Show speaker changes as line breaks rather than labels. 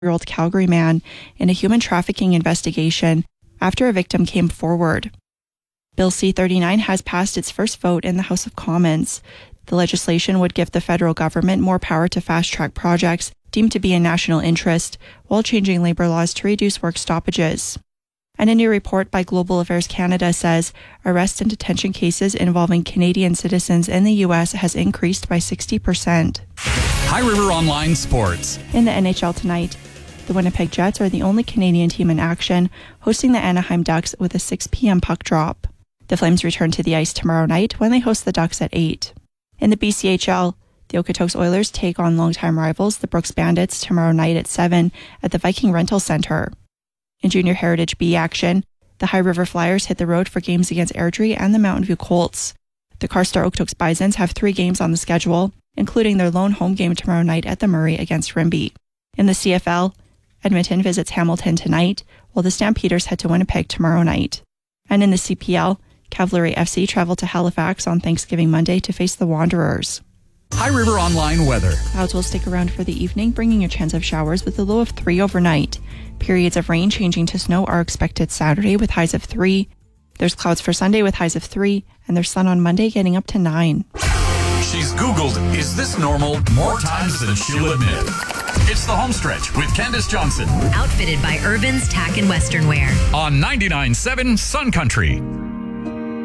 year-old Calgary man in a human trafficking investigation after a victim came forward. Bill C-39 has passed its first vote in the House of Commons. The legislation would give the federal government more power to fast-track projects deemed to be in national interest, while changing labour laws to reduce work stoppages. And a new report by Global Affairs Canada says arrest and detention cases involving Canadian citizens in the U.S. has increased by 60%.
High River Online Sports.
In the NHL tonight, the Winnipeg Jets are the only Canadian team in action, hosting the Anaheim Ducks with a 6 p.m. puck drop. The Flames return to the ice tomorrow night when they host the Ducks at 8. In the BCHL, the Okotoks Oilers take on longtime rivals, the Brooks Bandits, tomorrow night at 7 at the Viking Rental Centre. In Junior Heritage B action, the High River Flyers hit the road for games against Airdrie and the Mountain View Colts. The Carstar Okotoks Bisons have 3 games on the schedule, including their lone home game tomorrow night at the Murray against Rimbey. In the CFL, Edmonton visits Hamilton tonight, while the Stampeders head to Winnipeg tomorrow night. And in the CPL, Cavalry FC travel to Halifax on Thanksgiving Monday to face the Wanderers.
High River Online weather.
Clouds will stick around for the evening, bringing a chance of showers with a low of 3 overnight. Periods of rain changing to snow are expected Saturday with highs of 3. There's clouds for Sunday with highs of 3, and there's sun on Monday getting up to 9.
She's Googled, is this normal? More times than she'll admit. It's the home stretch with Candace Johnson.
Outfitted by Irvin's Tack and Western Wear.
On 99.7 Sun Country.